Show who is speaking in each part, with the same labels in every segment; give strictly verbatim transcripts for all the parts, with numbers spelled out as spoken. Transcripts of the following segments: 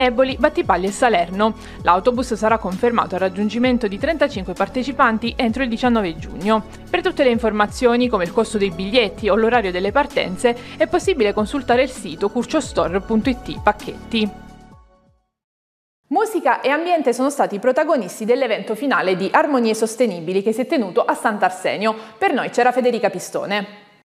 Speaker 1: Eboli, Battipaglia e Salerno. L'autobus sarà confermato al raggiungimento di trentacinque partecipanti entro il diciannove giugno. Per tutte le informazioni, come il costo dei biglietti o l'orario delle partenze, è possibile consultare il sito curciostore punto it pacchetti. Musica e ambiente sono stati i protagonisti dell'evento finale di Armonie Sostenibili che si è tenuto a Sant'Arsenio. Per noi c'era Federica Pistone.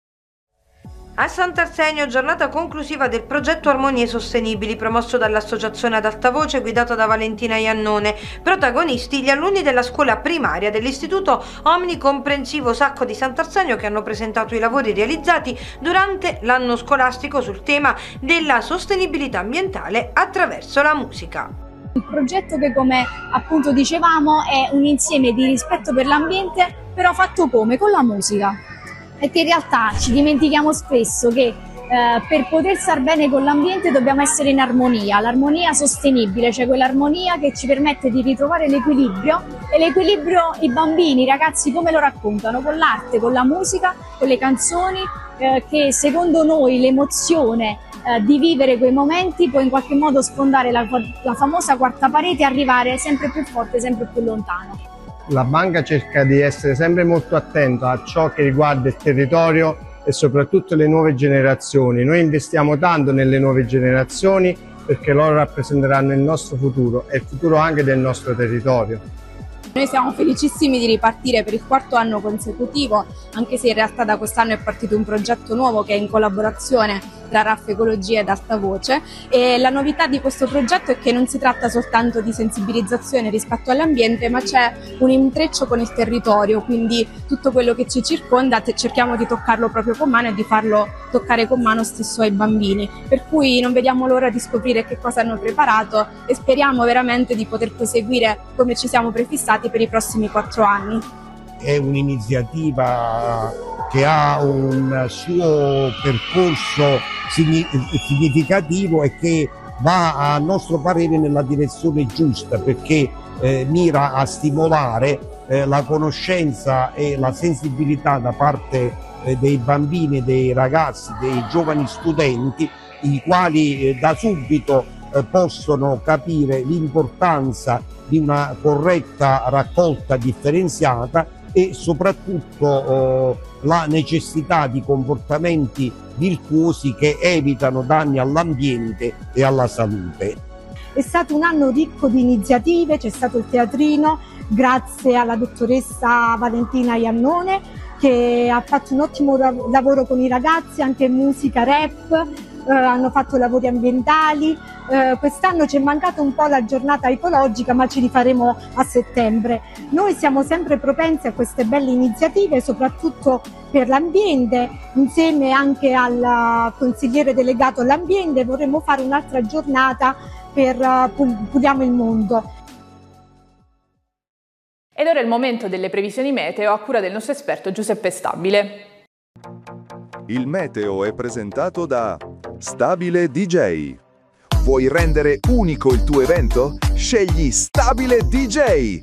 Speaker 2: A Sant'Arsenio, giornata conclusiva del progetto Armonie Sostenibili promosso dall'associazione Ad Alta Voce guidata da Valentina Iannone. Protagonisti gli alunni della scuola primaria dell'istituto omnicomprensivo Sacco di Sant'Arsenio che hanno presentato i lavori realizzati durante l'anno scolastico sul tema della sostenibilità ambientale attraverso la musica.
Speaker 3: Il progetto che, come appunto dicevamo, è un insieme di rispetto per l'ambiente, però fatto come? Con la musica. Perché in realtà ci dimentichiamo spesso che eh, per poter star bene con l'ambiente dobbiamo essere in armonia, l'armonia sostenibile, cioè quell'armonia che ci permette di ritrovare l'equilibrio, e l'equilibrio i bambini, i ragazzi come lo raccontano? Con l'arte, con la musica, con le canzoni, eh, che secondo noi l'emozione eh, di vivere quei momenti può in qualche modo sfondare la, la famosa quarta parete e arrivare sempre più forte, sempre più lontano.
Speaker 4: La banca cerca di essere sempre molto attenta a ciò che riguarda il territorio e soprattutto le nuove generazioni. Noi investiamo tanto nelle nuove generazioni perché loro rappresenteranno il nostro futuro e il futuro anche del nostro territorio.
Speaker 5: Noi siamo felicissimi di ripartire per il quarto anno consecutivo, anche se in realtà da quest'anno è partito un progetto nuovo che è in collaborazione tra R A F Ecologia ed Alta Voce, e la novità di questo progetto è che non si tratta soltanto di sensibilizzazione rispetto all'ambiente, ma c'è un intreccio con il territorio, quindi tutto quello che ci circonda cerchiamo di toccarlo proprio con mano e di farlo toccare con mano stesso ai bambini, per cui non vediamo l'ora di scoprire che cosa hanno preparato e speriamo veramente di poter proseguire come ci siamo prefissati per i prossimi quattro anni.
Speaker 6: È un'iniziativa che ha un suo percorso significativo e che va a nostro parere nella direzione giusta, perché eh, mira a stimolare eh, la conoscenza e la sensibilità da parte eh, dei bambini, dei ragazzi, dei giovani studenti, i quali eh, da subito eh, possono capire l'importanza di una corretta raccolta differenziata e soprattutto eh, la necessità di comportamenti virtuosi che evitano danni all'ambiente e alla salute.
Speaker 7: È stato un anno ricco di iniziative, c'è stato il teatrino grazie alla dottoressa Valentina Iannone che ha fatto un ottimo lavoro con i ragazzi, anche musica, rap, eh, hanno fatto lavori ambientali. Eh, quest'anno ci è mancata un po' la giornata ecologica, ma ci rifaremo a settembre. Noi siamo sempre propensi a queste belle iniziative, soprattutto per l'ambiente. Insieme anche al consigliere delegato all'ambiente vorremmo fare un'altra giornata per uh, Puliamo il Mondo.
Speaker 1: Ed ora è il momento delle previsioni meteo a cura del nostro esperto Giuseppe Stabile.
Speaker 8: Il meteo è presentato da Stabile D J. Vuoi rendere unico il tuo evento? Scegli Stabile D J.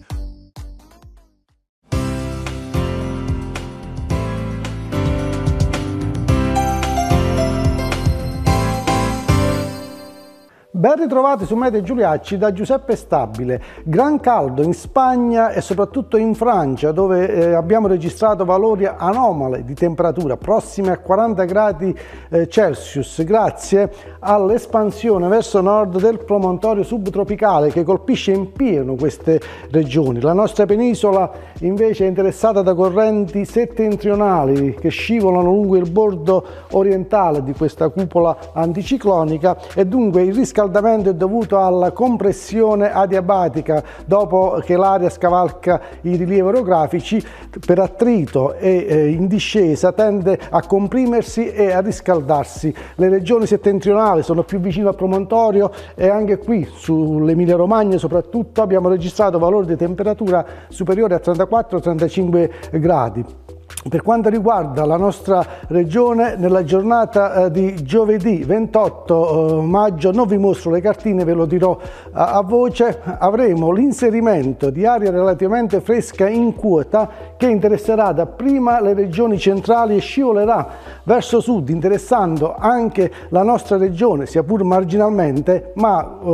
Speaker 9: Ben ritrovati su Meteo Giuliacci da Giuseppe Stabile. Gran caldo in Spagna e soprattutto in Francia, dove eh, abbiamo registrato valori anomali di temperatura prossimi a quaranta gradi eh, Celsius, grazie all'espansione verso nord del promontorio subtropicale che colpisce in pieno queste regioni. La nostra penisola invece è interessata da correnti settentrionali che scivolano lungo il bordo orientale di questa cupola anticiclonica e dunque il riscaldamento è dovuto alla compressione adiabatica dopo che l'aria scavalca i rilievi orografici per attrito e eh, in discesa tende a comprimersi e a riscaldarsi. Le regioni settentrionali sono più vicine al promontorio e anche qui sull'Emilia Romagna soprattutto abbiamo registrato valori di temperatura superiori a trentaquattro trentacinque gradi. Per quanto riguarda la nostra regione, nella giornata eh, di giovedì ventotto maggio, non vi mostro le cartine, ve lo dirò a, a voce, avremo l'inserimento di aria relativamente fresca in quota che interesserà dapprima le regioni centrali e scivolerà verso sud, interessando anche la nostra regione, sia pur marginalmente, ma